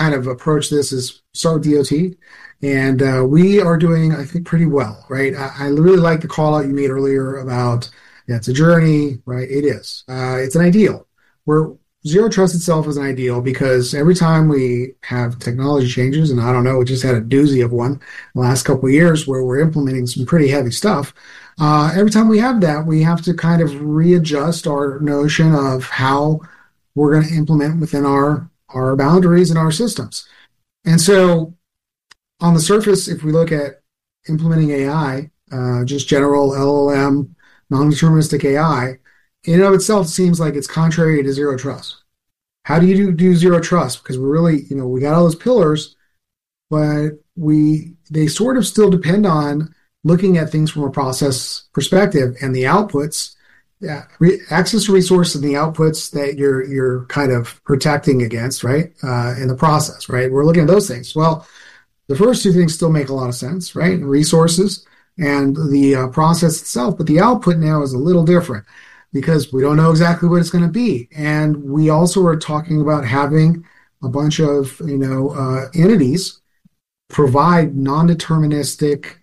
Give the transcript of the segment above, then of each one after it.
kind of approach this is start with DOT. And we are doing, I think, pretty well, right? I really like the call out you made earlier about it's a journey, right? It is. It's an ideal. Where zero trust itself is an ideal because every time we have technology changes, and I don't know, we just had a doozy of one the last couple of years where we're implementing some pretty heavy stuff. Every time we have that, we have to kind of readjust our notion of how we're going to implement within our boundaries and our systems. And so on the surface, if we look at implementing AI, just general LLM, non-deterministic AI, in and of itself seems like it's contrary to zero trust. How do you do zero trust? Because we're really, we got all those pillars, but they sort of still depend on looking at things from a process perspective and the outputs, access to resources and the outputs that you're kind of protecting against, right? In the process, right? We're looking at those things. Well, the first two things still make a lot of sense, right? Resources and the process itself, but the output now is a little different because we don't know exactly what it's going to be. And we also are talking about having a bunch of, entities provide non-deterministic,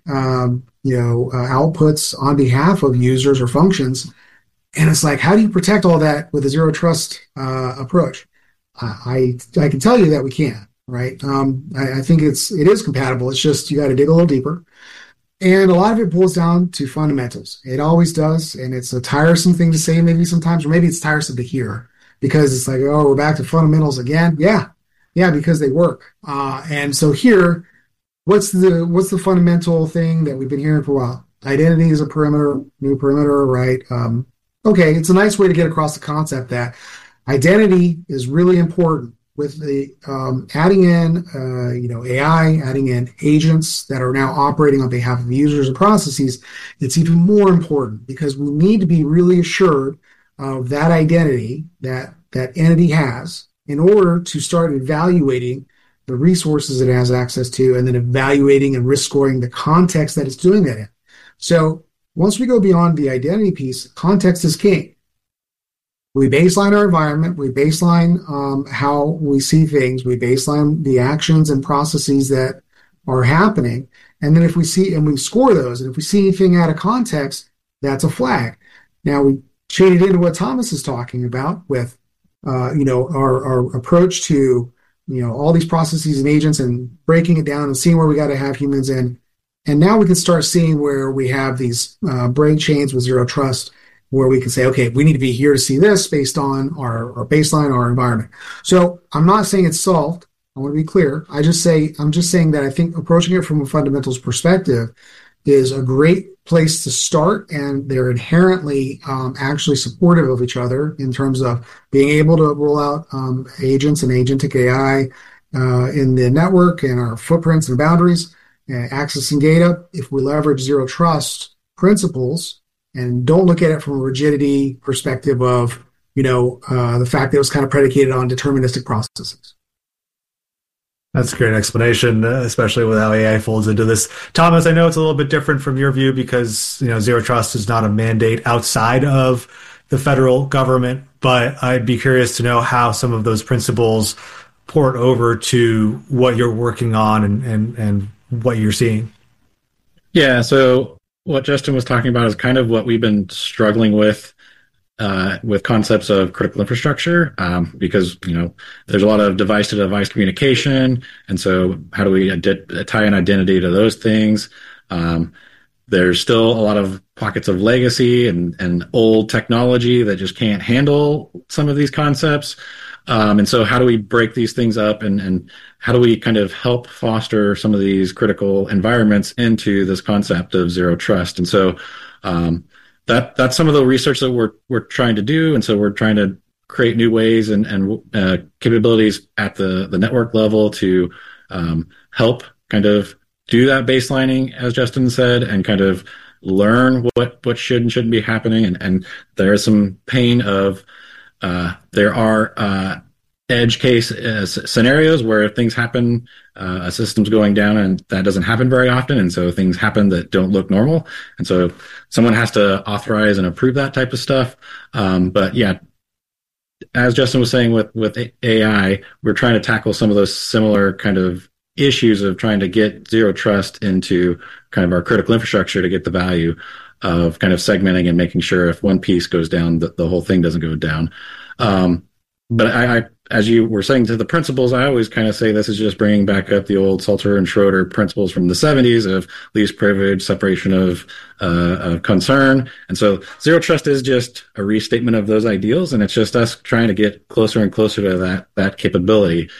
outputs on behalf of users or functions. And it's like, how do you protect all that with a zero trust approach? I can tell you that we can. Right. I think it is compatible. It's just you got to dig a little deeper. And a lot of it boils down to fundamentals. It always does. And it's a tiresome thing to say maybe sometimes, or maybe it's tiresome to hear because it's like, oh, we're back to fundamentals again. Yeah, because they work. And so here, what's the fundamental thing that we've been hearing for a while? Identity is a perimeter, new perimeter, right? Okay, it's a nice way to get across the concept that identity is really important. With the adding in, AI, adding in agents that are now operating on behalf of users and processes, it's even more important because we need to be really assured of that identity that entity has in order to start evaluating the resources it has access to and then evaluating and risk scoring the context that it's doing that in. So once we go beyond the identity piece, context is king. We baseline our environment. We baseline how we see things. We baseline the actions and processes that are happening. And then if we see, and we score those, and if we see anything out of context, that's a flag. Now we chain it into what Thomas is talking about with, our approach to, all these processes and agents and breaking it down and seeing where we got to have humans in. And now we can start seeing where we have these brain chains with zero trust, where we can say, okay, we need to be here to see this based on our baseline, our environment. So I'm not saying it's solved. I want to be clear. I'm just saying that I think approaching it from a fundamentals perspective is a great place to start, and they're inherently actually supportive of each other in terms of being able to roll out agents and agentic AI in the network and our footprints and boundaries, accessing data. If we leverage zero trust principles, and don't look at it from a rigidity perspective of, the fact that it was kind of predicated on deterministic processes. That's a great explanation, especially with how AI folds into this. Thomas, I know it's a little bit different from your view because, zero trust is not a mandate outside of the federal government, but I'd be curious to know how some of those principles port over to what you're working on and what you're seeing. Yeah, so what Justin was talking about is kind of what we've been struggling with concepts of critical infrastructure, because there's a lot of device-to-device communication, and so how do we tie an identity to those things? There's still a lot of pockets of legacy and old technology that just can't handle some of these concepts. And so how do we break these things up and how do we kind of help foster some of these critical environments into this concept of zero trust? And so that's some of the research that we're trying to do. And so we're trying to create new ways and capabilities at the network level to help kind of do that baselining, as Justin said, and kind of learn what should and shouldn't be happening. And there is some pain of there are edge case scenarios where things happen, a system's going down, and that doesn't happen very often. And so things happen that don't look normal. And so someone has to authorize and approve that type of stuff. But yeah, as Justin was saying with AI, we're trying to tackle some of those similar kind of issues of trying to get zero trust into kind of our critical infrastructure to get the value of kind of segmenting and making sure if one piece goes down, the whole thing doesn't go down. But I, as you were saying to the principles, I always kind of say this is just bringing back up the old Salter and Schroeder principles from the 70s of least privilege, separation of concern. And so zero trust is just a restatement of those ideals. And it's just us trying to get closer and closer to that capability.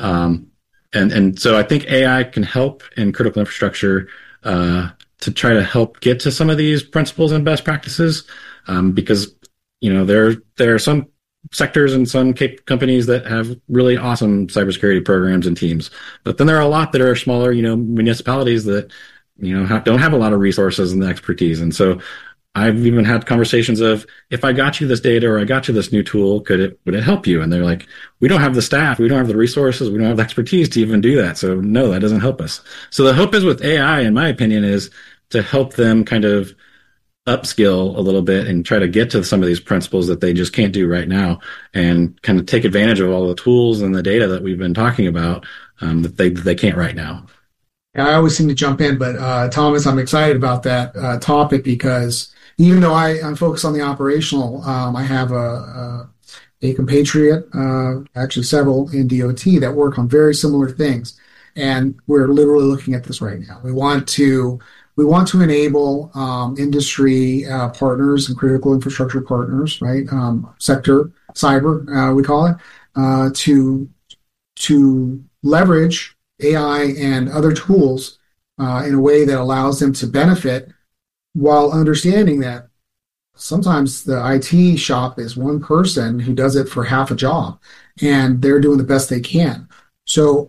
And so I think AI can help in critical infrastructure to try to help get to some of these principles and best practices, because there are some sectors and some companies that have really awesome cybersecurity programs and teams, but then there are a lot that are smaller, municipalities that don't have a lot of resources and expertise. And so I've even had conversations of, if I got you this data or I got you this new tool, would it help you? And they're like, we don't have the staff, we don't have the resources, we don't have the expertise to even do that. So no, that doesn't help us. So the hope is with AI, in my opinion, is to help them kind of upskill a little bit and try to get to some of these principles that they just can't do right now, and kind of take advantage of all the tools and the data that we've been talking about that they can't right now. I always seem to jump in, but Thomas, I'm excited about that topic because even though I'm focused on the operational, I have a compatriot, actually several in DOT that work on very similar things, and we're literally looking at this right now. We want to enable industry partners and critical infrastructure partners, right? Sector cyber, we call it, to leverage AI and other tools in a way that allows them to benefit, while understanding that sometimes the IT shop is one person who does it for half a job, and they're doing the best they can. So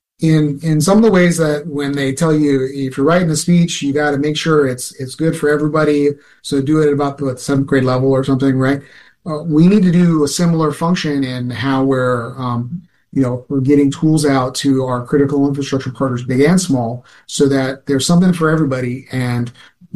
in some of the ways that when they tell you, if you're writing a speech, you got to make sure it's good for everybody. So do it about the 7th grade level or something, right? We need to do a similar function in how we're getting tools out to our critical infrastructure partners, big and small, so that there's something for everybody. And,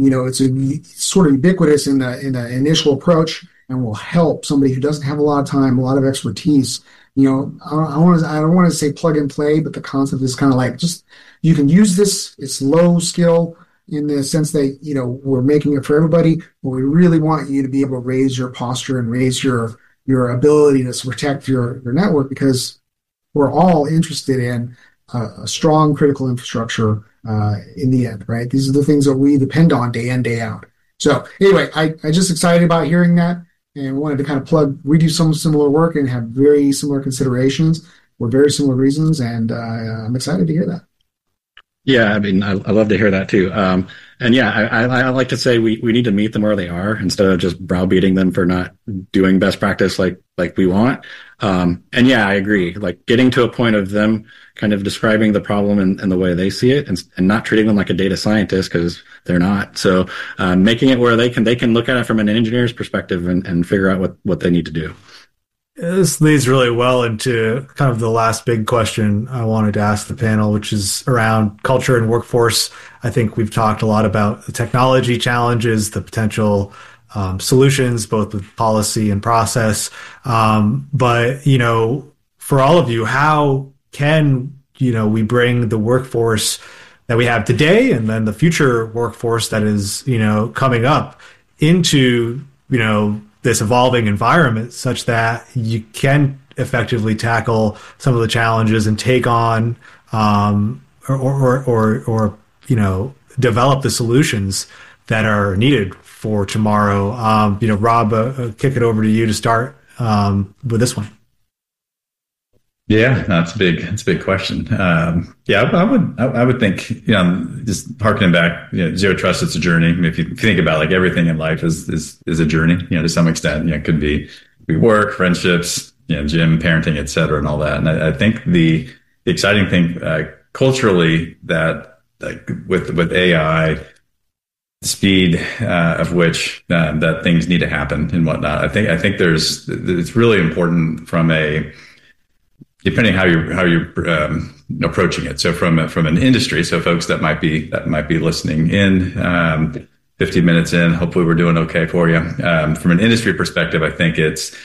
it's sort of ubiquitous in the initial approach, and will help somebody who doesn't have a lot of time, a lot of expertise. I don't want to say plug and play, but the concept is kind of like, just, you can use this. It's low skill in the sense that, we're making it for everybody, but we really want you to be able to raise your posture and raise your ability to protect your network, because we're all interested in a strong critical infrastructure in the end, right? These are the things that we depend on day in, day out. So anyway, I just excited about hearing that, and wanted to kind of plug. We do some similar work and have very similar considerations for very similar reasons, and I'm excited to hear that. Yeah, I mean, I love to hear that too. And yeah, I like to say we need to meet them where they are instead of just browbeating them for not doing best practice like we want. And yeah, I agree. Like, getting to a point of them kind of describing the problem and the way they see it, and not treating them like a data scientist, because they're not. So making it where they can look at it from an engineer's perspective and figure out what they need to do. This leads really well into kind of the last big question I wanted to ask the panel, which is around culture and workforce. I think we've talked a lot about the technology challenges, the potential solutions, both with policy and process. But, for all of you, how can, we bring the workforce that we have today and then the future workforce that is, coming up into, this evolving environment, such that you can effectively tackle some of the challenges and take on or develop the solutions that are needed for tomorrow. Rob, kick it over to you to start with this one. Yeah, that's a big question. I would think, just harkening back, zero trust, it's a journey. I mean, if you think about, like, everything in life is a journey, to some extent. It could be work, friendships, gym, parenting, et cetera, and all that. And I think the exciting thing culturally, that, like, with AI, the speed of which that things need to happen and whatnot. I think it's really important from depending how you're approaching it. So from an industry, so folks that might be listening in, 15 minutes in, hopefully we're doing okay for you. From an industry perspective, I think it's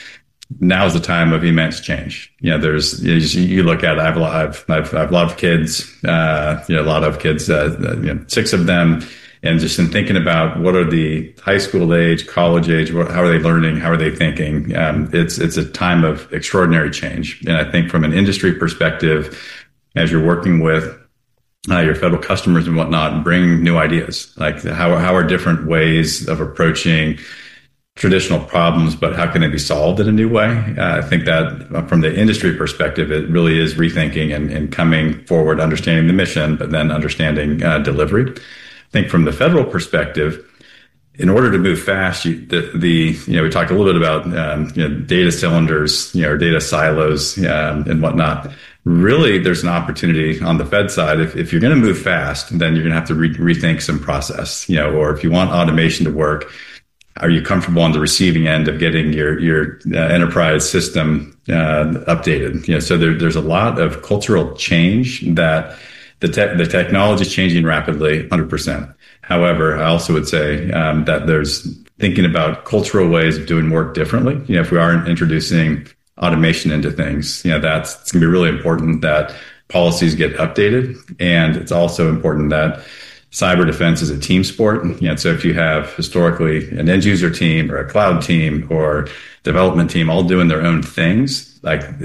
now is the time of immense change. There's you look at I've a lot of kids, a lot of kids, 6 of them, and just in thinking about what are the high school age, college age, how are they learning, how are they thinking? It's a time of extraordinary change, and I think from an industry perspective, as you're working with your federal customers and whatnot, bring new ideas. Like how are different ways of approaching traditional problems, but how can they be solved in a new way? I think that from the industry perspective, it really is rethinking and coming forward, understanding the mission, but then understanding delivery. I think from the federal perspective, in order to move fast, we talked a little bit about data cylinders, or data silos and whatnot. Really, there's an opportunity on the Fed side. If you're going to move fast, then you're going to have to rethink some process, or if you want automation to work, are you comfortable on the receiving end of getting your enterprise system updated? So there's a lot of cultural change that the technology is changing rapidly, 100%. However, I also would say that there's thinking about cultural ways of doing work differently. If we are introducing automation into things, it's going to be really important that policies get updated, and it's also important that cyber defense is a team sport. So if you have historically an end user team or a cloud team or development team all doing their own things,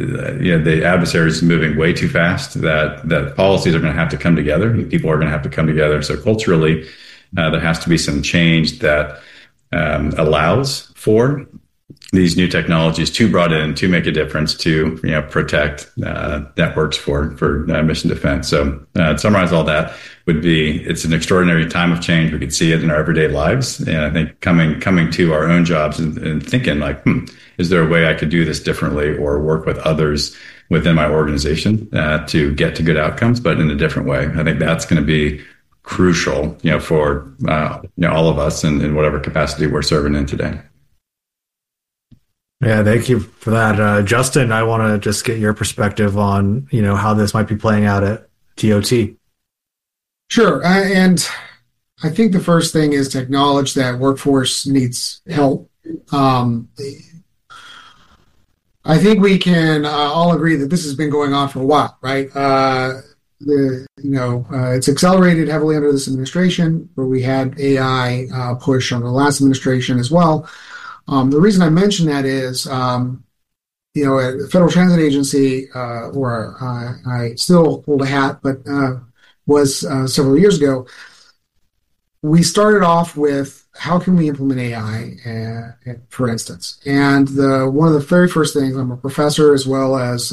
the adversary is moving way too fast, that policies are going to have to come together. People are going to have to come together. So culturally, there has to be some change that allows for these new technologies to brought in to make a difference, to protect networks for mission defense. So to summarize all that would be, it's an extraordinary time of change. We could see it in our everyday lives, and I think coming to our own jobs and thinking like, is there a way I could do this differently or work with others within my organization to get to good outcomes, but in a different way? I think that's going to be crucial, for all of us in whatever capacity we're serving in today. Yeah, thank you for that. Justin, I want to just get your perspective on, how this might be playing out at DOT. Sure. And I think the first thing is to acknowledge that workforce needs help. I think we can all agree that this has been going on for a while, right? It's accelerated heavily under this administration, but we had AI push on the last administration as well. The reason I mention that is, at the Federal Transit Agency, where I still hold a hat, but was several years ago, we started off with how can we implement AI, for instance. And one of the very first things, I'm a professor as well as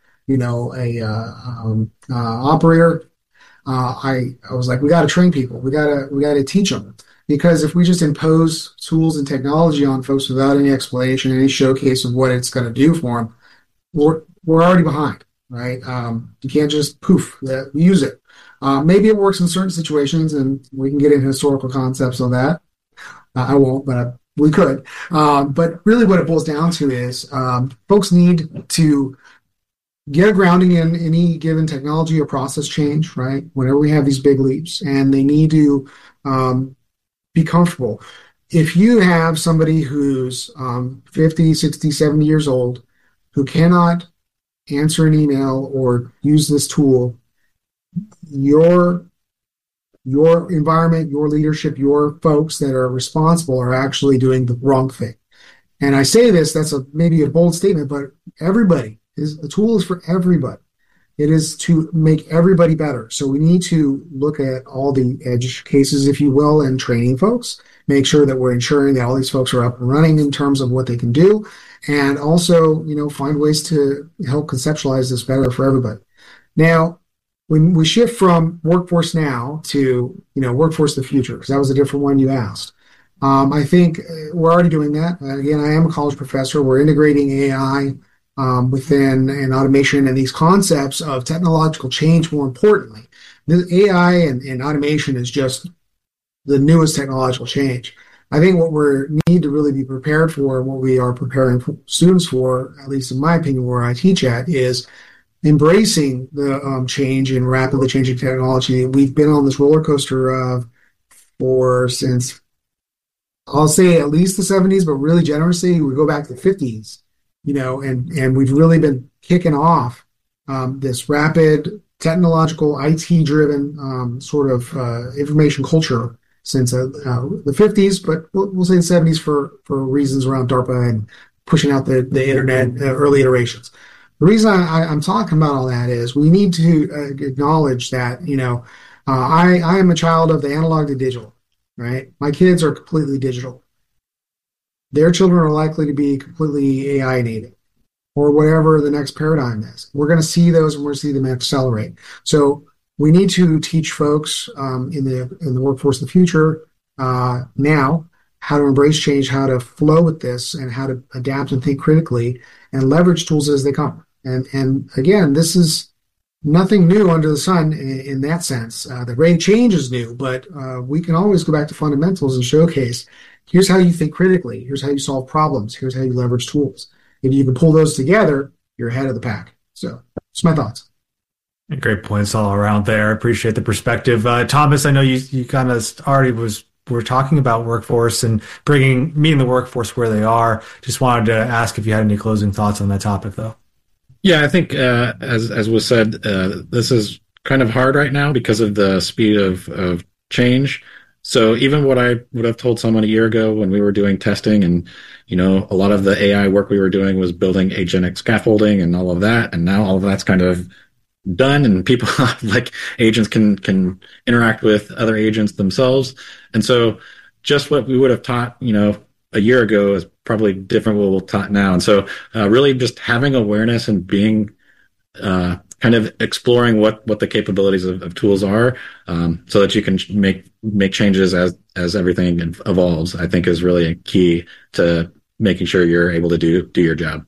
operator. I was like, we got to train people. We got to teach them. Because if we just impose tools and technology on folks without any explanation, any showcase of what it's going to do for them, we're already behind, right? You can't just use it. Maybe it works in certain situations, and we can get into historical concepts on that. I won't, but we could. But really what it boils down to is folks need to get a grounding in any given technology or process change, right? Whenever we have these big leaps, and they need to be comfortable. If you have somebody who's 50, 60, 70 years old who cannot answer an email or use this tool, your environment, your leadership, your folks that are responsible are actually doing the wrong thing. And I say this, that's maybe a bold statement, but the tool is for everybody. It is to make everybody better. So we need to look at all the edge cases, if you will, and training folks, make sure that we're ensuring that all these folks are up and running in terms of what they can do, and also, find ways to help conceptualize this better for everybody. Now, when we shift from workforce now to, workforce of the future, because that was a different one you asked, I think we're already doing that. Again, I am a college professor. We're integrating AI within and automation and these concepts of technological change. More importantly, the AI and automation is just the newest technological change. I think what we need to really be prepared for, what we are preparing students for, at least in my opinion, where I teach at, is embracing the change in rapidly changing technology. We've been on this roller coaster since, I'll say, at least the 70s, but really generously, we go back to the 50s. and we've really been kicking off this rapid technological IT-driven sort of information culture since the 50s, but we'll say the 70s for reasons around DARPA and pushing out the internet early iterations. The reason I'm talking about all that is we need to acknowledge that, I am a child of the analog to digital, right? My kids are completely digital. Their children are likely to be completely AI native or whatever the next paradigm is. We're going to see those and we're going to see them accelerate. So we need to teach folks in the workforce of the future now how to embrace change, how to flow with this, and how to adapt and think critically and leverage tools as they come. And again, this is nothing new under the sun in that sense. The rate of change is new, but we can always go back to fundamentals and showcase, here's how you think critically, here's how you solve problems, here's how you leverage tools. If you can pull those together, you're ahead of the pack. So that's my thoughts. Great points all around there. I appreciate the perspective. Thomas, I know you kind of already we're talking about workforce and meeting the workforce where they are. Just wanted to ask if you had any closing thoughts on that topic, though. Yeah, I think as was said, this is kind of hard right now because of the speed of change. So even what I would have told someone a year ago when we were doing testing and, a lot of the AI work we were doing was building agentic scaffolding and all of that. And now all of that's kind of done and people like agents can interact with other agents themselves. And so just what we would have taught, a year ago is probably different what we'll taught now. And so really just having awareness and being kind of exploring what the capabilities of tools are so that you can make changes as everything evolves, I think is really a key to making sure you're able to do your job.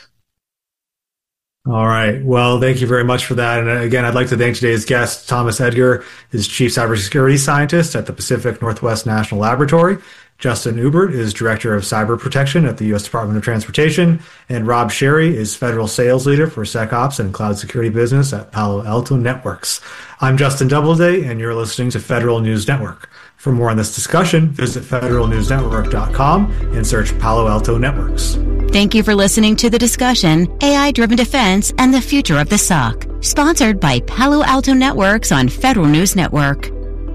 All right. Well, thank you very much for that. And again, I'd like to thank today's guest, Thomas Edgar, is Chief Cybersecurity Scientist at the Pacific Northwest National Laboratory. Justin Ubert is Director of Cyber Protection at the U.S. Department of Transportation. And Rob Sherry is Federal Sales Leader for SecOps and Cloud Security Business at Palo Alto Networks. I'm Justin Doubleday, and you're listening to Federal News Network. For more on this discussion, visit federalnewsnetwork.com and search Palo Alto Networks. Thank you for listening to the discussion, AI-Driven Defense and the Future of the SOC, sponsored by Palo Alto Networks on Federal News Network.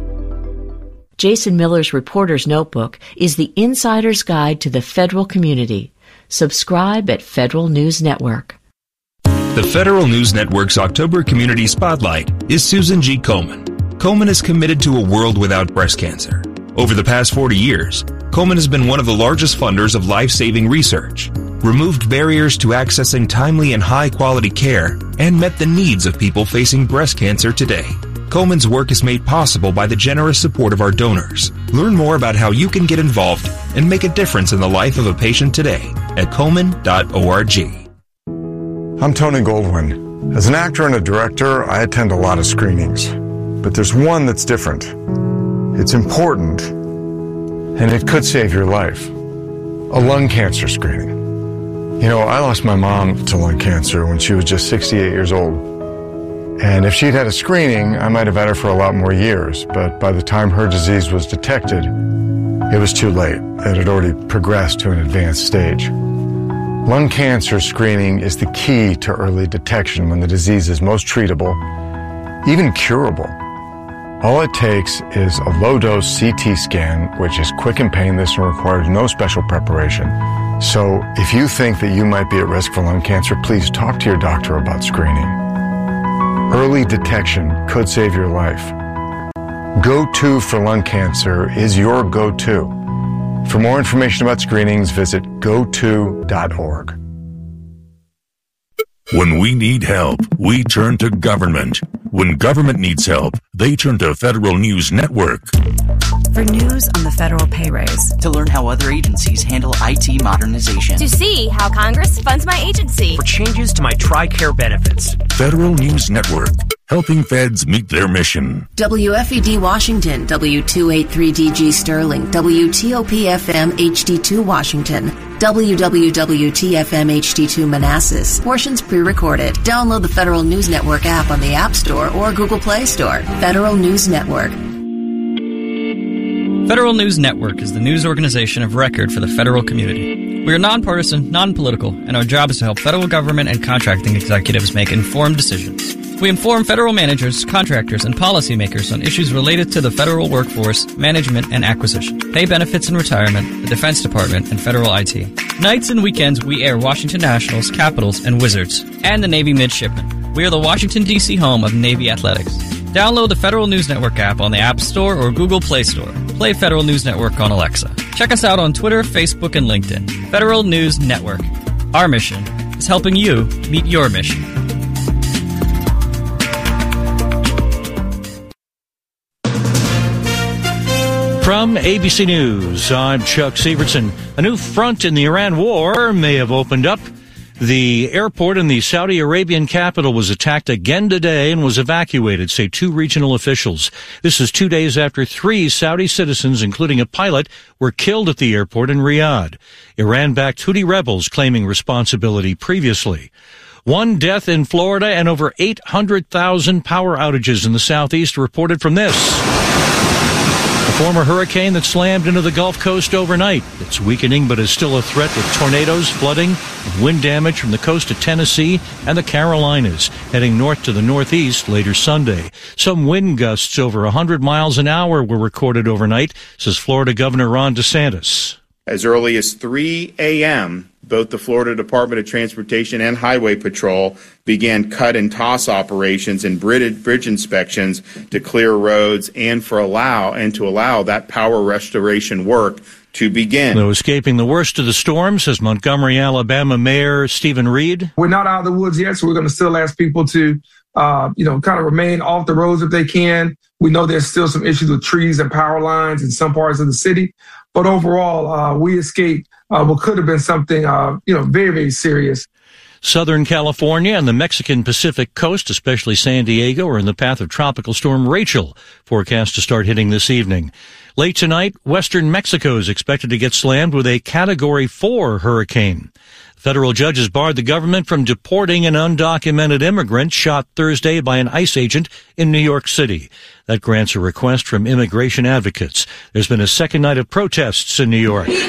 Jason Miller's Reporter's Notebook is the insider's guide to the federal community. Subscribe at Federal News Network. The Federal News Network's October Community Spotlight is Susan G. Komen. Komen is committed to a world without breast cancer. Over the past 40 years, Komen has been one of the largest funders of life-saving research, removed barriers to accessing timely and high-quality care, and met the needs of people facing breast cancer today. Komen's work is made possible by the generous support of our donors. Learn more about how you can get involved and make a difference in the life of a patient today at komen.org. I'm Tony Goldwyn. As an actor and a director, I attend a lot of screenings. But there's one that's different. It's important, and it could save your life. A lung cancer screening. I lost my mom to lung cancer when she was just 68 years old. And if she'd had a screening, I might have had her for a lot more years. But by the time her disease was detected, it was too late. It had already progressed to an advanced stage. Lung cancer screening is the key to early detection when the disease is most treatable, even curable. All it takes is a low-dose CT scan, which is quick and painless and requires no special preparation. So if you think that you might be at risk for lung cancer, please talk to your doctor about screening. Early detection could save your life. Go-To for lung cancer is your go-to. For more information about screenings, visit goto.org. When we need help, we turn to government. When government needs help, they turn to Federal News Network. For news on the federal pay raise. To learn how other agencies handle IT modernization. To see how Congress funds my agency. For changes to my TRICARE benefits. Federal News Network, helping feds meet their mission. WFED Washington, W283DG Sterling, WTOP-FM HD2 Washington, WWWT-FM HD2 Manassas. Portions pre-recorded. Download the Federal News Network app on the App Store or Google Play Store. Federal News Network. Federal News Network is the news organization of record for the federal community. We are nonpartisan, non-political, and our job is to help federal government and contracting executives make informed decisions. We inform federal managers, contractors, and policymakers on issues related to the federal workforce, management, and acquisition, pay benefits and retirement, the Defense Department, and federal IT. Nights and weekends, we air Washington Nationals, Capitals, and Wizards, and the Navy Midshipmen. We are the Washington, D.C. home of Navy Athletics. Download the Federal News Network app on the App Store or Google Play Store. Play Federal News Network on Alexa. Check us out on Twitter, Facebook, and LinkedIn. Federal News Network. Our mission is helping you meet your mission. From ABC News, I'm Chuck Severson. A new front in the Iran war may have opened up. The airport in the Saudi Arabian capital was attacked again today and was evacuated, say 2 regional officials. This is 2 days after 3 Saudi citizens, including a pilot, were killed at the airport in Riyadh. Iran-backed Houthi rebels claiming responsibility previously. 1 death in Florida and over 800,000 power outages in the southeast reported from this. A former hurricane that slammed into the Gulf Coast overnight. It's weakening, but is still a threat with tornadoes, flooding, and wind damage from the coast of Tennessee and the Carolinas, heading north to the northeast later Sunday. Some wind gusts over 100 miles an hour were recorded overnight, says Florida Governor Ron DeSantis. As early as 3 a.m., both the Florida Department of Transportation and Highway Patrol began cut and toss operations and bridge inspections to clear roads and to allow that power restoration work to begin. Though escaping the worst of the storm, says Montgomery, Alabama Mayor Stephen Reed. We're not out of the woods yet, so we're going to still ask people to, kind of remain off the roads if they can. We know there's still some issues with trees and power lines in some parts of the city. But overall, we escaped what could have been something, very, very serious. Southern California and the Mexican Pacific coast, especially San Diego, are in the path of Tropical Storm Rachel, forecast to start hitting this evening. Late tonight, western Mexico is expected to get slammed with a Category 4 hurricane. Federal judges barred the government from deporting an undocumented immigrant shot Thursday by an ICE agent in New York City. That grants a request from immigration advocates. There's been a second night of protests in New York. The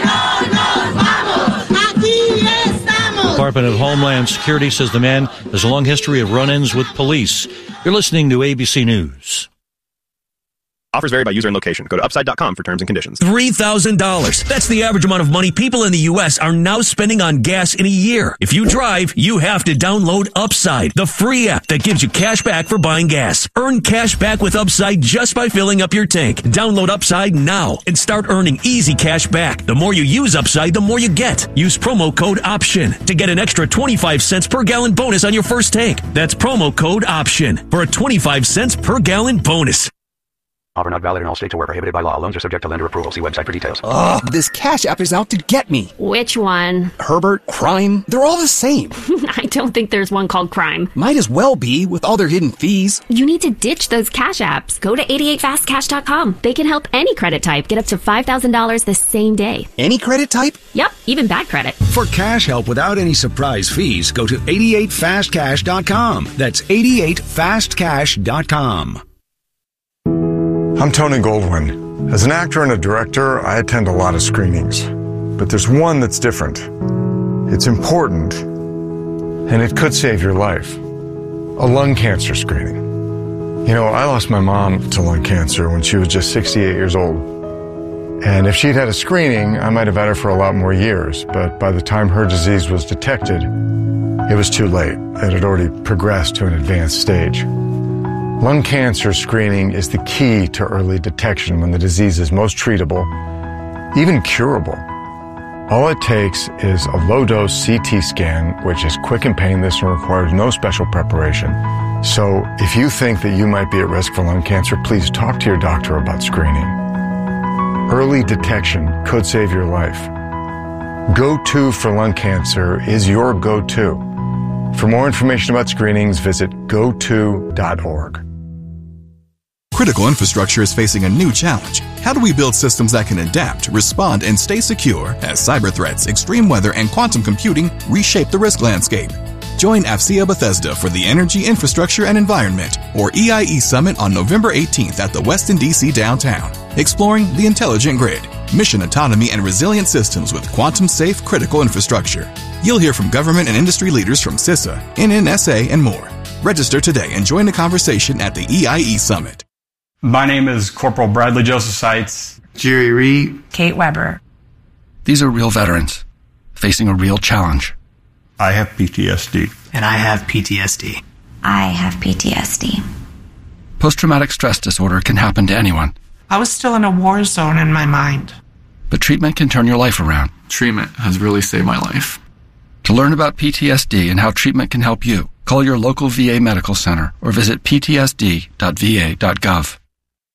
Department of Homeland Security says the man has a long history of run-ins with police. You're listening to ABC News. Offers vary by user and location. Go to upside.com for terms and conditions. $3,000. That's the average amount of money people in the U.S. are now spending on gas in a year. If you drive, you have to download Upside, the free app that gives you cash back for buying gas. Earn cash back with Upside just by filling up your tank. Download Upside now and start earning easy cash back. The more you use Upside, the more you get. Use promo code OPTION to get an extra 25 cents per gallon bonus on your first tank. That's promo code OPTION for a 25 cents per gallon bonus. Offer not valid in all states or where prohibited by law. Loans are subject to lender approval. See website for details. Ugh, this Cash App is out to get me. Which one? Herbert, Crime, they're all the same. I don't think there's one called Crime. Might as well be with all their hidden fees. You need to ditch those Cash Apps. Go to 88fastcash.com. They can help any credit type get up to $5,000 the same day. Any credit type? Yep, even bad credit. For cash help without any surprise fees, go to 88fastcash.com. That's 88fastcash.com. I'm Tony Goldwyn. As an actor and a director, I attend a lot of screenings. But there's one that's different. It's important, and it could save your life. A lung cancer screening. You know, I lost my mom to lung cancer when she was just 68 years old. And if she'd had a screening, I might have had her for a lot more years. But by the time her disease was detected, it was too late. It had already progressed to an advanced stage. Lung cancer screening is the key to early detection when the disease is most treatable, even curable. All it takes is a low-dose CT scan, which is quick and painless and requires no special preparation. So if you think that you might be at risk for lung cancer, please talk to your doctor about screening. Early detection could save your life. Go-To for lung cancer is your go-to. For more information about screenings, visit goto.org. Critical infrastructure is facing a new challenge. How do we build systems that can adapt, respond, and stay secure as cyber threats, extreme weather, and quantum computing reshape the risk landscape? Join AFCEA Bethesda for the Energy, Infrastructure, and Environment, or EIE Summit on November 18th at the Westin DC downtown, exploring the intelligent grid. mission autonomy, and resilient systems with quantum-safe critical infrastructure. You'll hear from government and industry leaders from CISA, NNSA, and more. Register today and join the conversation at the EIE Summit. My name is Corporal Bradley Joseph Seitz. Jerry Reed. Kate Weber. These are real veterans facing a real challenge. I have PTSD. And I have PTSD. I have PTSD. Post-traumatic stress disorder can happen to anyone. I was still in a war zone in my mind. But treatment can turn your life around. Treatment has really saved my life. To learn about PTSD and how treatment can help you, call your local VA medical center or visit ptsd.va.gov.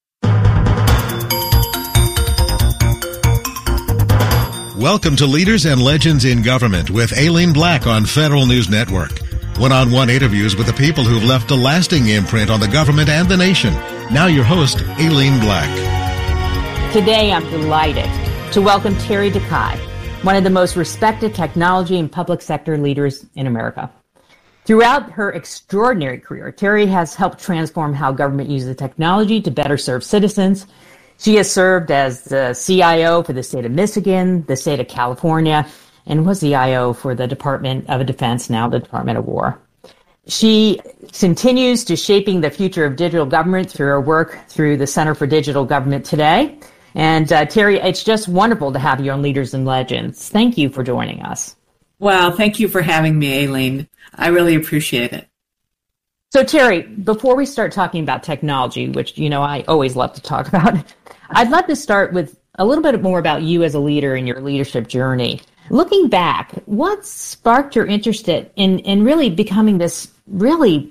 Welcome to Leaders and Legends in Government with Aileen Black on Federal News Network. One-on-one interviews with the people who've left a lasting imprint on the government and the nation. Now your host, Aileen Black. Today I'm delighted to welcome Terry Decay, one of the most respected technology and public sector leaders in America. Throughout her extraordinary career, Terry has helped transform how government uses technology to better serve citizens. She has served as the CIO for the state of Michigan, the state of California, and was the CIO for the Department of Defense, now the Department of War. She continues to shaping the future of digital government through her work through the Center for Digital Government today. And Terry, it's just wonderful to have you on Leaders and Legends. Thank you for joining us. Well, thank you for having me, Aileen. I really appreciate it. So, Terry, before we start talking about technology, which, you know, I always love to talk about, I'd love to start with a little bit more about you as a leader and your leadership journey. Looking back, what sparked your interest in really becoming this really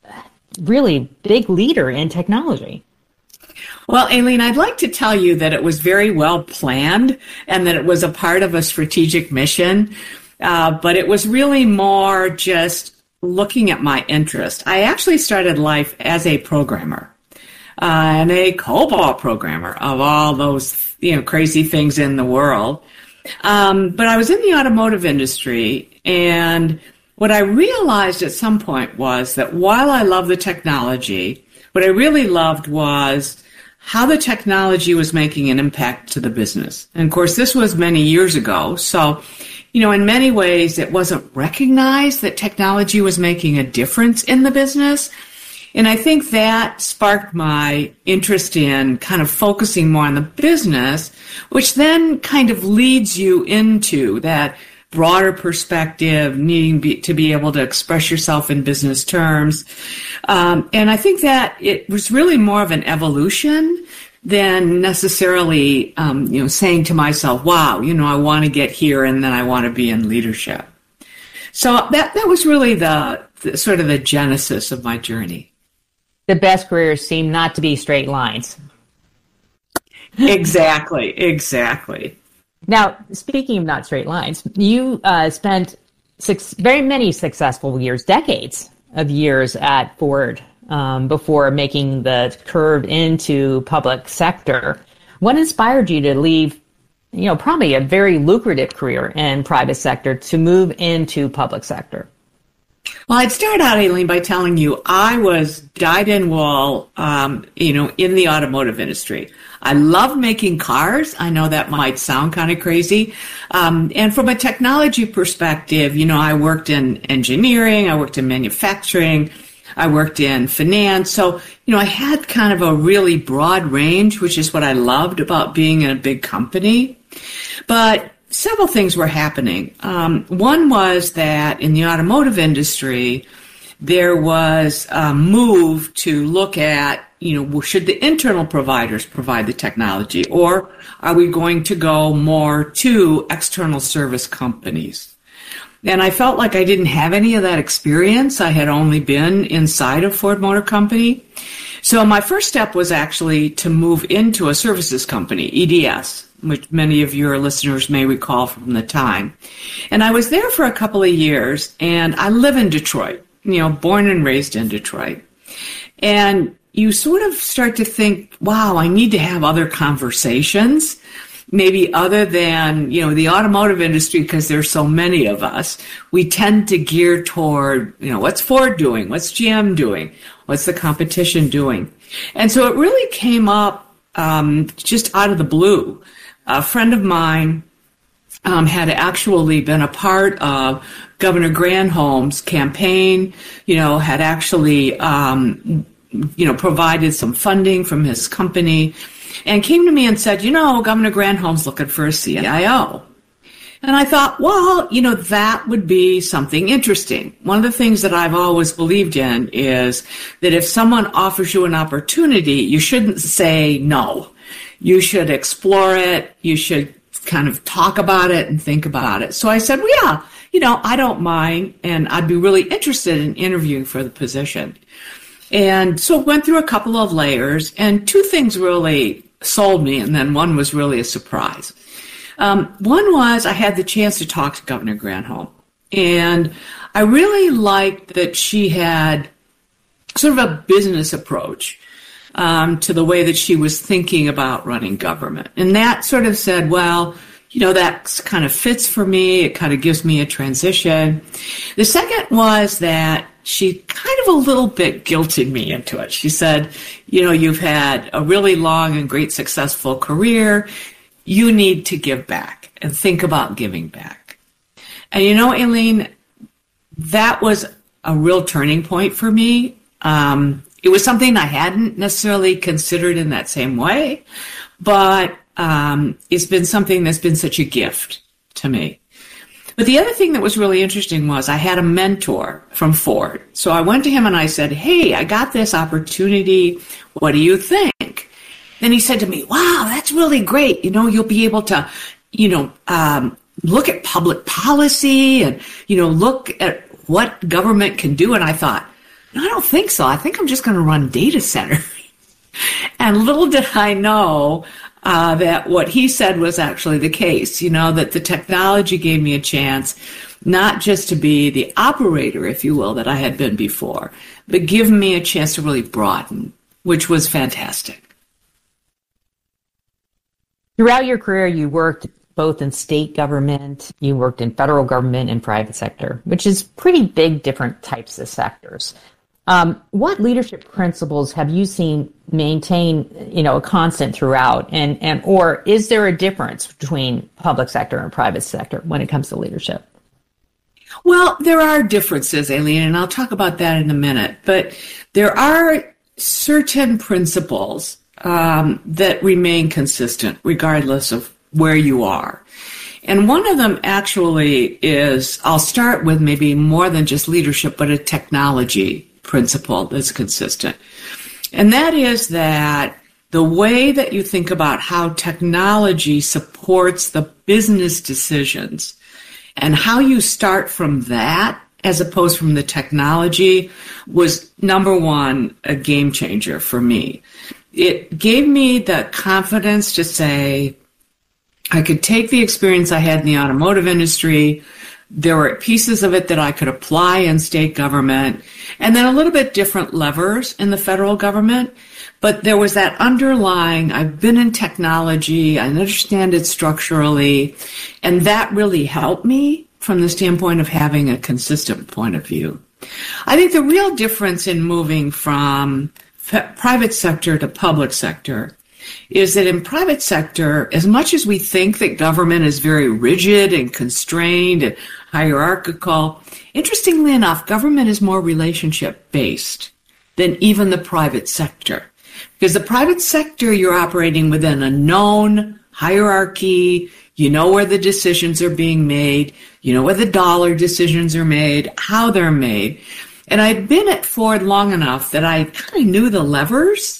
big leader in technology? Well, Aileen, I'd like to tell you that it was very well planned and that it was a part of a strategic mission, but it was really more just looking at my interest. I actually started life as a programmer. And a COBOL programmer of all those, crazy things in the world. But I was in the automotive industry, and what I realized at some point was that while I love the technology, what I really loved was how the technology was making an impact to the business. And of course, this was many years ago. So, in many ways, it wasn't recognized that technology was making a difference in the business. And I think that sparked my interest in kind of focusing more on the business, which then kind of leads you into that broader perspective, needing to be able to express yourself in business terms. And I think that it was really more of an evolution than necessarily, saying to myself, wow, I want to get here and then I want to be in leadership. So that was really the sort of the genesis of my journey. The best careers seem not to be straight lines. Exactly. Now, speaking of not straight lines, you spent very many successful years, decades of years at Ford before making the curve into public sector. What inspired you to leave, probably a very lucrative career in private sector to move into public sector? Well, I'd start out, Aileen, by telling you I was dyed-in-wool, in the automotive industry. I love making cars. I know that might sound kind of crazy. And from a technology perspective, I worked in engineering, I worked in manufacturing, I worked in finance. So, I had kind of a really broad range, which is what I loved about being in a big company. But several things were happening. One was that in the automotive industry, there was a move to look at, should the internal providers provide the technology, or are we going to go more to external service companies? And I felt like I didn't have any of that experience. I had only been inside of Ford Motor Company. So my first step was actually to move into a services company, EDS, which many of your listeners may recall from the time. And I was there for a couple of years, and I live in Detroit, born and raised in Detroit. And you sort of start to think, wow, I need to have other conversations, maybe other than, the automotive industry, because there's so many of us. We tend to gear toward, what's Ford doing? What's GM doing? What's the competition doing? And so it really came up just out of the blue a friend of mine had actually been a part of Governor Granholm's campaign, had actually, provided some funding from his company, and came to me and said, Governor Granholm's looking for a CIO. And I thought, well, that would be something interesting. One of the things that I've always believed in is that if someone offers you an opportunity, you shouldn't say no. You should explore it. You should kind of talk about it and think about it. So I said, well, yeah, I don't mind, and I'd be really interested in interviewing for the position. And so went through a couple of layers, and two things really sold me, and then one was really a surprise. One was I had the chance to talk to Governor Granholm, and I really liked that she had sort of a business approach to the way that she was thinking about running government. And that sort of said, well, that kind of fits for me. It kind of gives me a transition. The second was that she kind of a little bit guilted me into it. She said, you've had a really long and great successful career. You need to give back and think about giving back. And Aileen, that was a real turning point for me. It was something I hadn't necessarily considered in that same way, but it's been something that's been such a gift to me. But the other thing that was really interesting was I had a mentor from Ford. So I went to him and I said, hey, I got this opportunity. What do you think? Then he said to me, wow, that's really great. You'll be able to, look at public policy and, look at what government can do. And I thought, no, I don't think so. I think I'm just going to run data center. And little did I know that what he said was actually the case, that the technology gave me a chance not just to be the operator, if you will, that I had been before, but give me a chance to really broaden, which was fantastic. Throughout your career, you worked both in state government, you worked in federal government and private sector, which is pretty big, different types of sectors. What leadership principles have you seen maintain, a constant throughout, or is there a difference between public sector and private sector when it comes to leadership? Well, there are differences, Aileen, and I'll talk about that in a minute. But there are certain principles that remain consistent regardless of where you are. And one of them actually is, I'll start with maybe more than just leadership, but a technology principle that's consistent. And that is that the way that you think about how technology supports the business decisions and how you start from that as opposed from the technology was, number one, a game changer for me. It gave me the confidence to say I could take the experience I had in the automotive industry. There were pieces of it that I could apply in state government, and then a little bit different levers in the federal government. But there was that underlying, I've been in technology, I understand it structurally, and that really helped me from the standpoint of having a consistent point of view. I think the real difference in moving from private sector to public sector is that in private sector, as much as we think that government is very rigid and constrained and hierarchical, interestingly enough, government is more relationship-based than even the private sector. Because the private sector, you're operating within a known hierarchy, you know where the decisions are being made, you know where the dollar decisions are made, how they're made. And I'd been at Ford long enough that I kind of knew the levers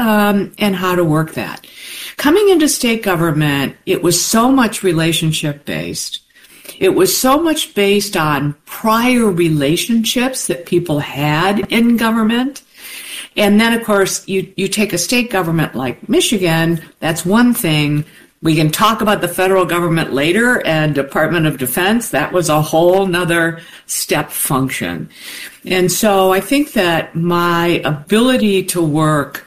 and how to work that. Coming into state government, it was so much relationship-based. It was so much based on prior relationships that people had in government. And then, of course, you take a state government like Michigan, that's one thing. We can talk about the federal government later and Department of Defense. That was a whole nother step function. And so I think that my ability to work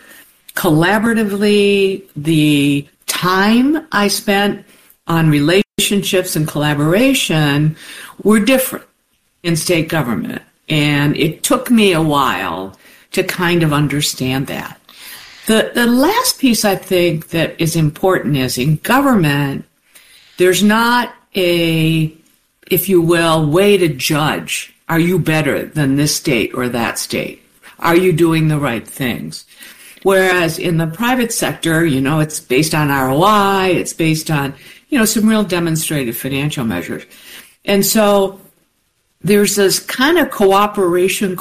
collaboratively, the time I spent on relationships and collaboration were different in state government. And it took me a while to kind of understand that. The last piece I think that is important is in government, there's not a, if you will, way to judge. Are you better than this state or that state? Are you doing the right things? Whereas in the private sector, it's based on ROI, it's based on, some real demonstrated financial measures. And so there's this kind of coopetition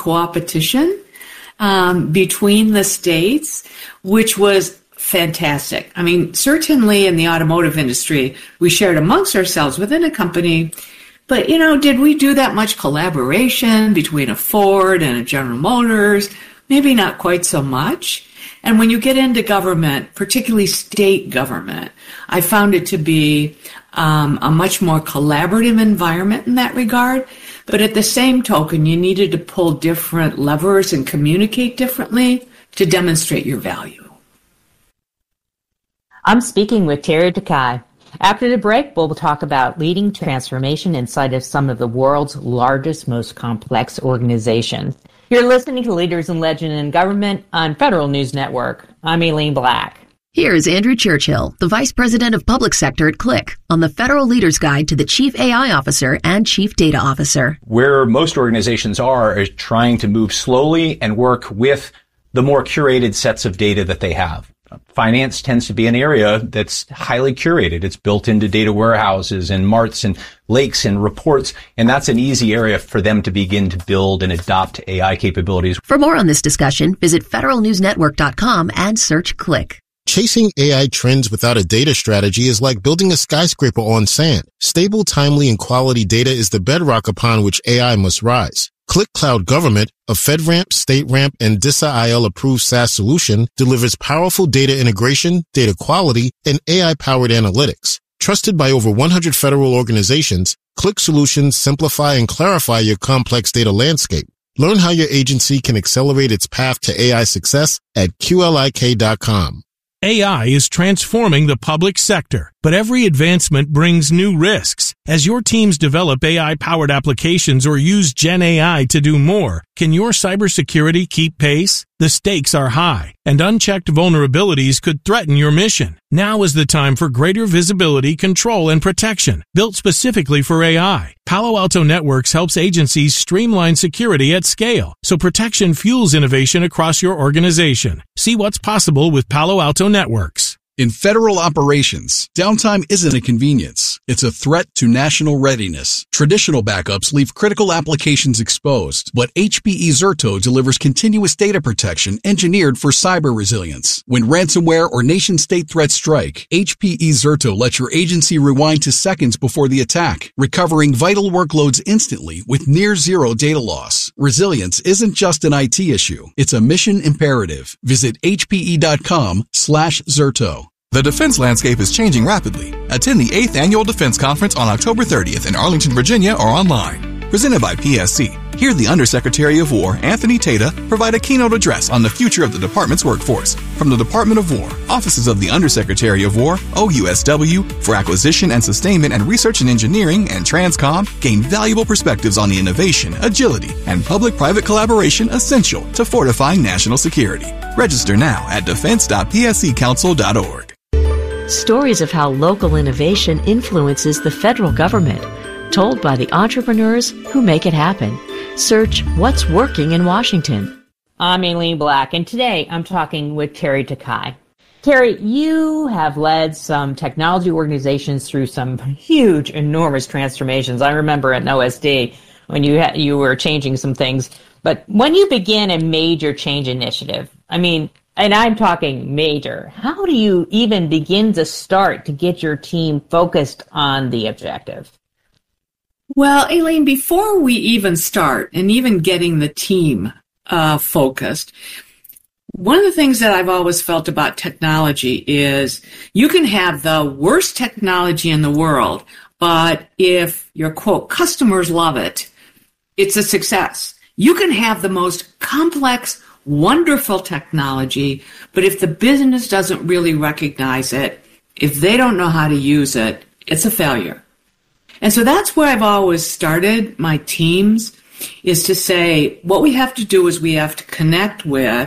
between the states, which was fantastic. I mean, certainly in the automotive industry, we shared amongst ourselves within a company, but, did we do that much collaboration between a Ford and a General Motors? Maybe not quite so much. And when you get into government, particularly state government, I found it to be a much more collaborative environment in that regard. But at the same token, you needed to pull different levers and communicate differently to demonstrate your value. I'm speaking with Terry Takai. After the break, we'll talk about leading transformation inside of some of the world's largest, most complex organizations. You're listening to Leaders and Legends in Government on Federal News Network. I'm Aileen Black. Here's Andrew Churchill, the Vice President of Public Sector at Click, on the Federal Leaders Guide to the Chief AI Officer and Chief Data Officer. Where most organizations are trying to move slowly and work with the more curated sets of data that they have. Finance tends to be an area that's highly curated. It's built into data warehouses and marts and lakes and reports, and that's an easy area for them to begin to build and adopt AI capabilities. For more on this discussion, visit federalnewsnetwork.com and search Click. Chasing AI trends without a data strategy is like building a skyscraper on sand. Stable, timely, and quality data is the bedrock upon which AI must rise. Click Cloud Government, a FedRAMP, StateRAMP, and DISA-IL approved SaaS solution, delivers powerful data integration, data quality, and AI-powered analytics. Trusted by over 100 federal organizations, Click solutions simplify and clarify your complex data landscape. Learn how your agency can accelerate its path to AI success at QLIK.com. AI is transforming the public sector, but every advancement brings new risks. As your teams develop AI-powered applications or use Gen AI to do more, can your cybersecurity keep pace? The stakes are high, and unchecked vulnerabilities could threaten your mission. Now is the time for greater visibility, control, and protection, built specifically for AI. Palo Alto Networks helps agencies streamline security at scale, so protection fuels innovation across your organization. See what's possible with Palo Alto Networks. In federal operations, downtime isn't a convenience. It's a threat to national readiness. Traditional backups leave critical applications exposed, but HPE Zerto delivers continuous data protection engineered for cyber resilience. When ransomware or nation-state threats strike, HPE Zerto lets your agency rewind to seconds before the attack, recovering vital workloads instantly with near-zero data loss. Resilience isn't just an IT issue. It's a mission imperative. Visit hpe.com/Zerto. The defense landscape is changing rapidly. Attend the 8th Annual Defense Conference on October 30th in Arlington, Virginia, or online. Presented by PSC, hear the Undersecretary of War, Anthony Tata, provide a keynote address on the future of the department's workforce. From the Department of War, Offices of the Undersecretary of War, OUSW, for Acquisition and Sustainment and Research and Engineering, and Transcom, gain valuable perspectives on the innovation, agility, and public-private collaboration essential to fortifying national security. Register now at defense.psccouncil.org. Stories of how local innovation influences the federal government, told by the entrepreneurs who make it happen. Search What's Working in Washington. I'm Aileen Black, and today I'm talking with Terry Takai. Terry, you have led some technology organizations through some huge, enormous transformations. I remember at OSD when you were changing some things. But when you begin a major change initiative, and I'm talking major, how do you even begin to start to get your team focused on the objective? Well, Aileen, before we even start and even getting the team focused, one of the things that I've always felt about technology is you can have the worst technology in the world, but if your, quote, customers love it, it's a success. You can have the most complex, wonderful technology, but if the business doesn't really recognize it, if they don't know how to use it, it's a failure. And so that's where I've always started my teams, is to say what we have to do is we have to connect with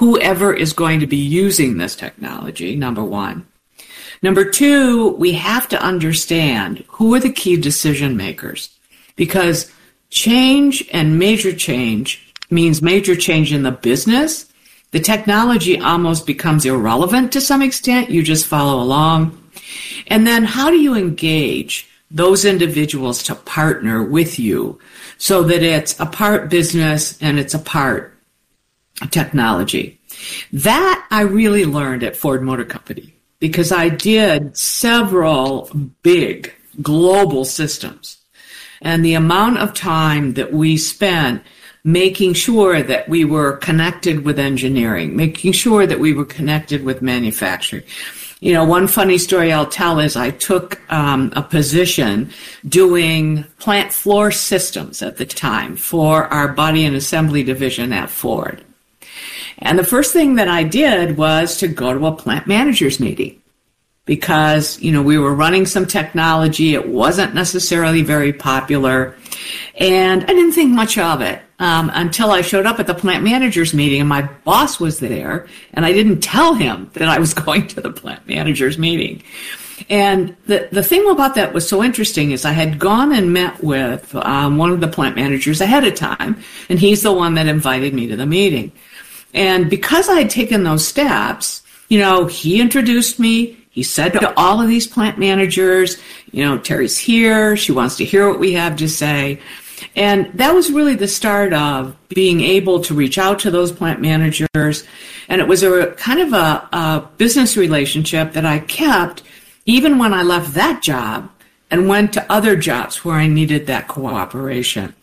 whoever is going to be using this technology, number one. Number two, we have to understand who are the key decision makers, because change and major change means major change in the business. The technology almost becomes irrelevant to some extent. You just follow along. And then how do you engage those individuals to partner with you so that it's a part business and it's a part technology? That I really learned at Ford Motor Company, because I did several big global systems. And the amount of time that we spent making sure that we were connected with engineering, making sure that we were connected with manufacturing. You know, one funny story I'll tell is I took a position doing plant floor systems at the time for our body and assembly division at Ford. And the first thing that I did was to go to a plant managers meeting, because, you know, we were running some technology. It wasn't necessarily very popular, and I didn't think much of it until I showed up at the plant managers meeting, and my boss was there, and I didn't tell him that I was going to the plant managers meeting. And the thing about that was so interesting is I had gone and met with one of the plant managers ahead of time, and he's the one that invited me to the meeting. And because I had taken those steps, you know, he introduced me. He said to all of these plant managers, you know, Terry's here. She wants to hear what we have to say. And that was really the start of being able to reach out to those plant managers. And it was a kind of a business relationship that I kept even when I left that job and went to other jobs where I needed that cooperation.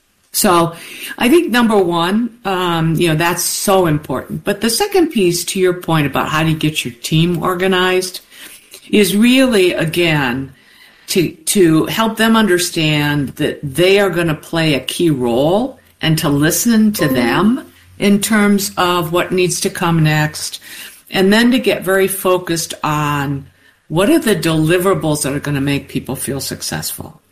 So I think number one, you know, that's so important. But the second piece, to your point about how do you get your team organized, is really, again, to help them understand that they are going to play a key role and to listen to them in terms of what needs to come next, and then to get very focused on what are the deliverables that are going to make people feel successful.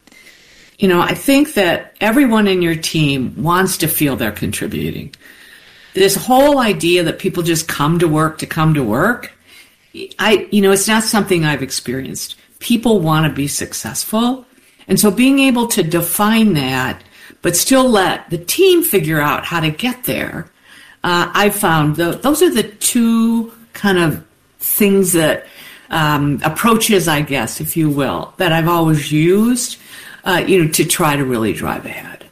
You know, I think that everyone in your team wants to feel they're contributing. This whole idea that people just come to work, it's not something I've experienced. People want to be successful. And so being able to define that, but still let the team figure out how to get there, I've found those are the two kind of things that, approaches, I guess, if you will, that I've always used, to try to really drive ahead.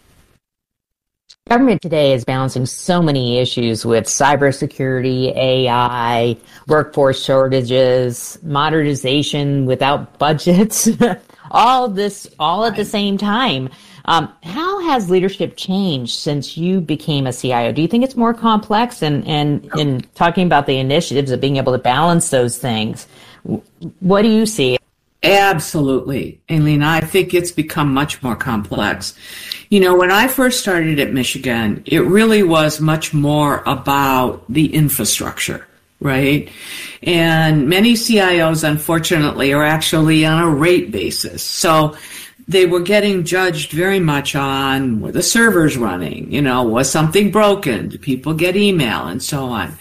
Government today is balancing so many issues with cybersecurity, AI, workforce shortages, modernization without budgets, all at the same time. How has leadership changed since you became a CIO? Do you think it's more complex? And in talking about the initiatives of being able to balance those things, what do you see? Absolutely, Aileen. I think it's become much more complex. You know, when I first started at Michigan, it really was much more about the infrastructure, right? And many CIOs, unfortunately, are actually on a rate basis. So they were getting judged very much on, were the servers running? You know, was something broken? Did people get email? And so on.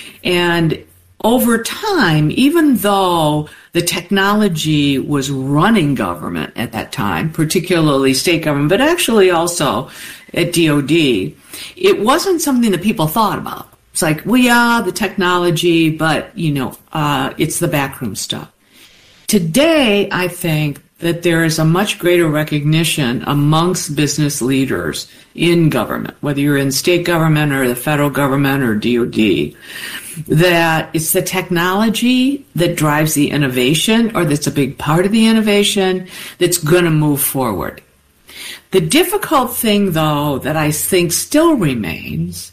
And over time, even though the technology was running government at that time, particularly state government, but actually also at DOD, it wasn't something that people thought about. It's like, well, yeah, the technology, but, it's the backroom stuff. Today, I think that there is a much greater recognition amongst business leaders in government, whether you're in state government or the federal government or DOD, that it's the technology that drives the innovation, or that's a big part of the innovation, that's going to move forward. The difficult thing, though, that I think still remains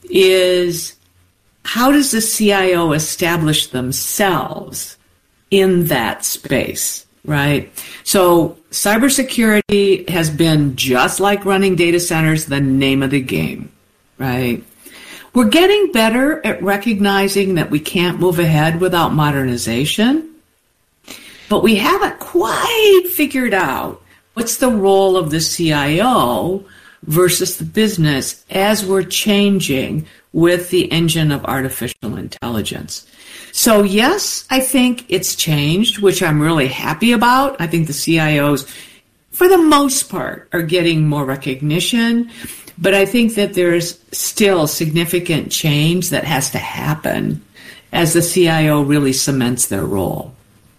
is how does the CIO establish themselves in that space, right? So cybersecurity has been, just like running data centers, the name of the game, right? We're getting better at recognizing that we can't move ahead without modernization, but we haven't quite figured out what's the role of the CIO versus the business as we're changing with the engine of artificial intelligence. So yes, I think it's changed, which I'm really happy about. I think the CIOs, for the most part, are getting more recognition, but I think that there's still significant change that has to happen as the CIO really cements their role.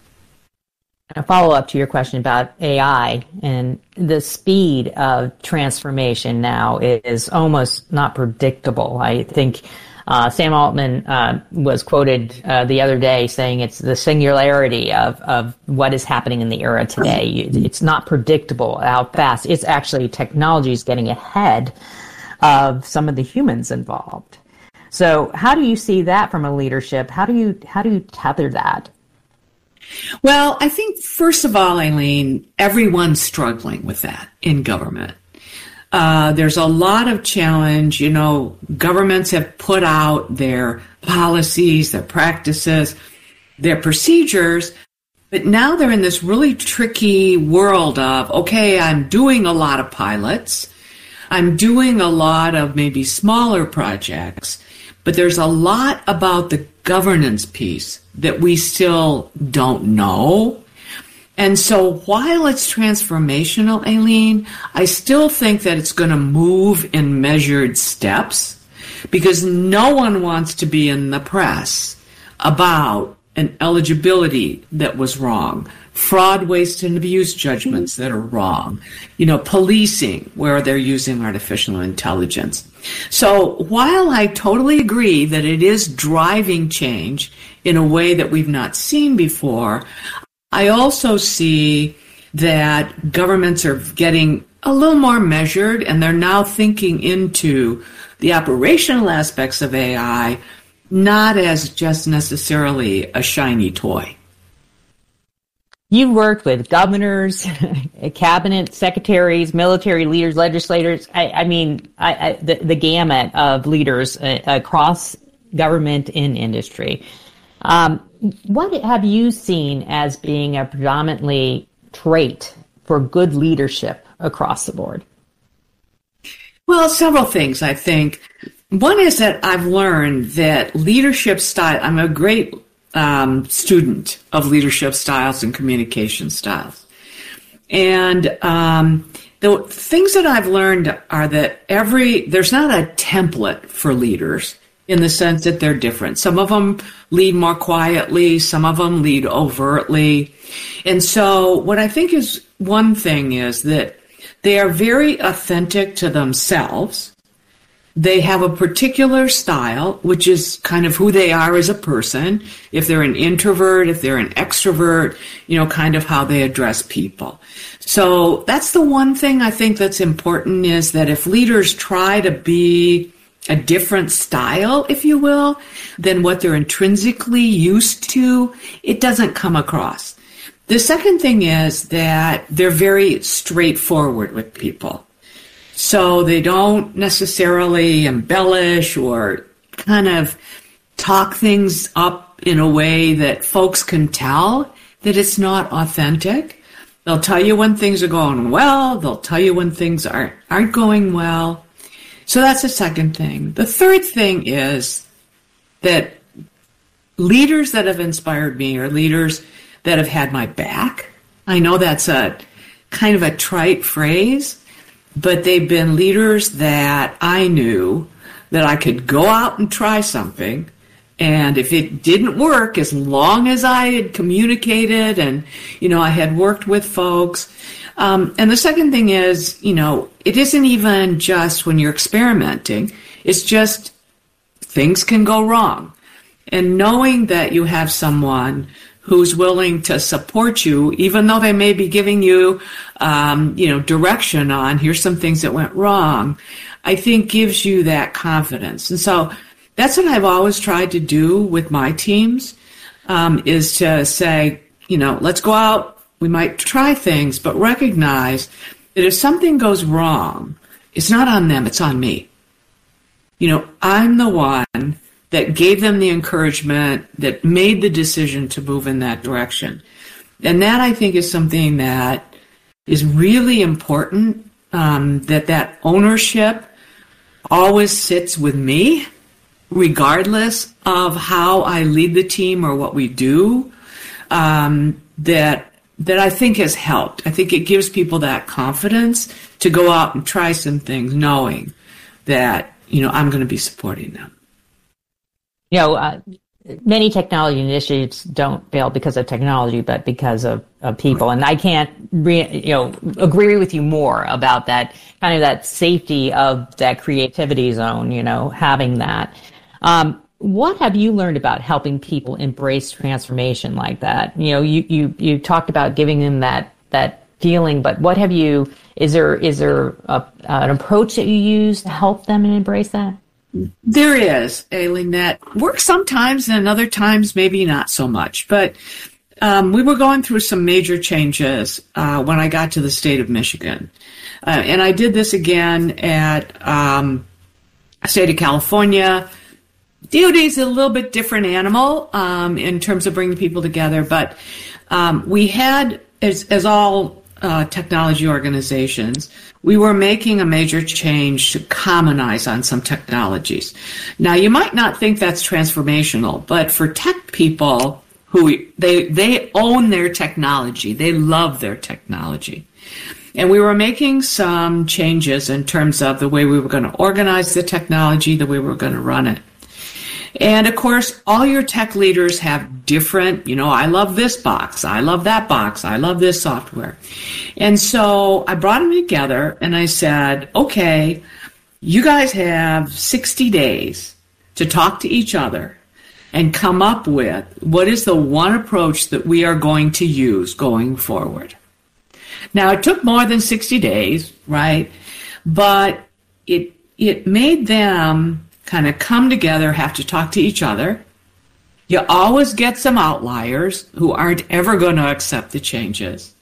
A follow-up to your question about AI, and the speed of transformation now is almost not predictable. I think Sam Altman was quoted the other day saying it's the singularity of what is happening in the era today. It's not predictable how fast. It's actually technology is getting ahead of some of the humans involved. So how do you see that from a leadership? How do you tether that? Well, I think, first of all, Aileen, everyone's struggling with that in government. There's a lot of challenge. You know, governments have put out their policies, their practices, their procedures, but now they're in this really tricky world of, okay, I'm doing a lot of pilots. I'm doing a lot of maybe smaller projects, but there's a lot about the governance piece that we still don't know. And so while it's transformational, Aileen, I still think that it's going to move in measured steps because no one wants to be in the press about an eligibility that was wrong, fraud, waste, and abuse judgments that are wrong, you know, policing where they're using artificial intelligence. So while I totally agree that it is driving change in a way that we've not seen before, I also see that governments are getting a little more measured and they're now thinking into the operational aspects of AI, not as just necessarily a shiny toy. You've worked with governors, cabinet secretaries, military leaders, legislators. The gamut of leaders across government and industry. What have you seen as being a predominantly trait for good leadership across the board? Well, several things, I think. One is that I've learned that leadership style, I'm a great student of leadership styles and communication styles. And the things that I've learned are that there's not a template for leaders in the sense that they're different. Some of them lead more quietly, some of them lead overtly. And so what I think is one thing is that they are very authentic to themselves. They have a particular style, which is kind of who they are as a person. If they're an introvert, if they're an extrovert, you know, kind of how they address people. So that's the one thing I think that's important, is that if leaders try to be a different style, if you will, than what they're intrinsically used to, it doesn't come across. The second thing is that they're very straightforward with people. So they don't necessarily embellish or kind of talk things up in a way that folks can tell that it's not authentic. They'll tell you when things are going well. They'll tell you when things aren't going well. So that's the second thing. The third thing is that leaders that have inspired me are leaders that have had my back. I know that's a kind of a trite phrase, but they've been leaders that I knew that I could go out and try something, and if it didn't work, as long as I had communicated and, you know, I had worked with folks. And the second thing is, you know, it isn't even just when you're experimenting. It's just things can go wrong. And knowing that you have someone who's willing to support you, even though they may be giving you, direction on, here's some things that went wrong, I think gives you that confidence. And so that's what I've always tried to do with my teams, is to say, you know, let's go out, we might try things, but recognize that if something goes wrong, it's not on them, it's on me. You know, I'm the one that gave them the encouragement, that made the decision to move in that direction. And that, I think, is something that is really important, that ownership always sits with me, regardless of how I lead the team or what we do, that I think has helped. I think it gives people that confidence to go out and try some things, knowing that, I'm going to be supporting them. Many technology initiatives don't fail because of technology, but because of people. And I can't, agree with you more about that kind of that safety of that creativity zone, having that. What have you learned about helping people embrace transformation like that? You talked about giving them that feeling, but what have you? Is there an approach that you use to help them and embrace that? There is, Aileen, that works sometimes and other times maybe not so much. But we were going through some major changes when I got to the state of Michigan. And I did this again at state of California. DOD is a little bit different animal in terms of bringing people together. But we had, as all technology organizations, we were making a major change to commonize on some technologies. Now, you might not think that's transformational, but for tech people who they own their technology, they love their technology. And we were making some changes in terms of the way we were going to organize the technology, the way we were going to run it. And of course, all your tech leaders have different, I love this box, I love that box, I love this software. And so I brought them together and I said, okay, you guys have 60 days to talk to each other and come up with what is the one approach that we are going to use going forward. Now, it took more than 60 days, right? But it made them kind of come together, have to talk to each other. You always get some outliers who aren't ever going to accept the changes.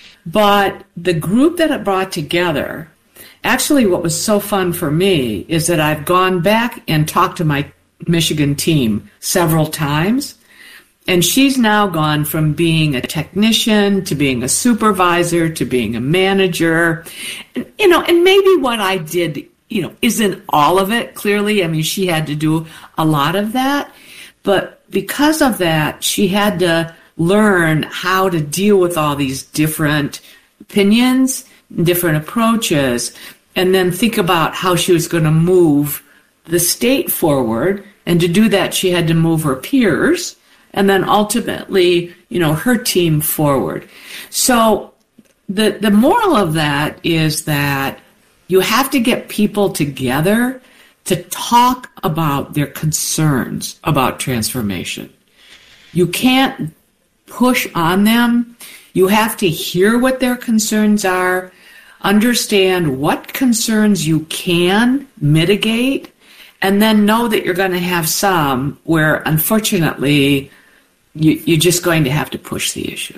But the group that it brought together, actually what was so fun for me is that I've gone back and talked to my Michigan team several times. And she's now gone from being a technician to being a supervisor to being a manager. And maybe what I did isn't all of it, clearly. I mean, she had to do a lot of that. But because of that, she had to learn how to deal with all these different opinions, different approaches, and then think about how she was going to move the state forward. And to do that, she had to move her peers and then ultimately, her team forward. So the moral of that is that you have to get people together to talk about their concerns about transformation. You can't push on them. You have to hear what their concerns are, understand what concerns you can mitigate, and then know that you're going to have some where, unfortunately, you're just going to have to push the issue.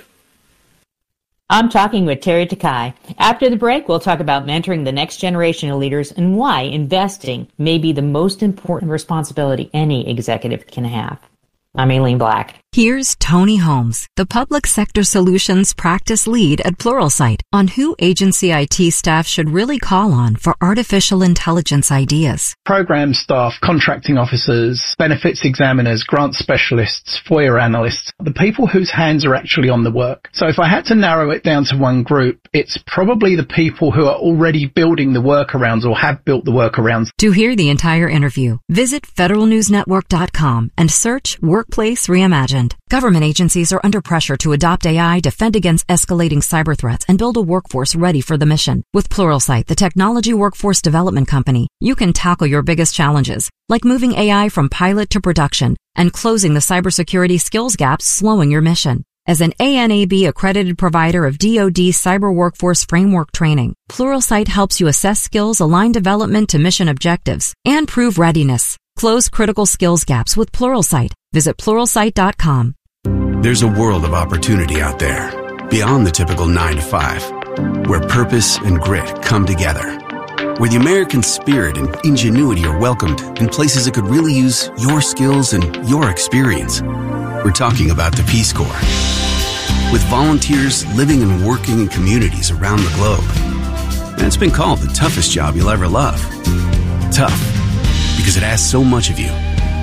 I'm talking with Terry Takai. After the break, we'll talk about mentoring the next generation of leaders and why investing may be the most important responsibility any executive can have. I'm Aileen Black. Here's Tony Holmes, the Public Sector Solutions Practice Lead at Pluralsight, on who agency IT staff should really call on for artificial intelligence ideas. Program staff, contracting officers, benefits examiners, grant specialists, FOIA analysts, the people whose hands are actually on the work. So if I had to narrow it down to one group, it's probably the people who are already building the workarounds or have built the workarounds. To hear the entire interview, visit federalnewsnetwork.com and search Workplace Reimagined. Government agencies are under pressure to adopt AI, defend against escalating cyber threats, and build a workforce ready for the mission. With Pluralsight, the technology workforce development company, you can tackle your biggest challenges, like moving AI from pilot to production and closing the cybersecurity skills gaps slowing your mission. As an ANAB accredited provider of DoD Cyber Workforce Framework training, Pluralsight helps you assess skills, align development to mission objectives, and prove readiness. Close critical skills gaps with Pluralsight. Visit Pluralsight.com. There's a world of opportunity out there, beyond the typical 9 to 5, where purpose and grit come together, where the American spirit and ingenuity are welcomed in places that could really use your skills and your experience. We're talking about the Peace Corps. With volunteers living and working in communities around the globe. And it's been called the toughest job you'll ever love. Tough, because it asks so much of you.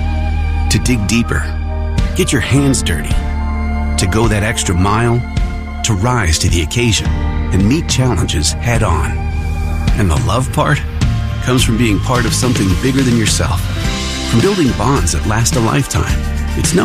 to dig deeper, get your hands dirty, to go that extra mile, to rise to the occasion and meet challenges head on. And the love part comes from being part of something bigger than yourself, from building bonds that last a lifetime. It's no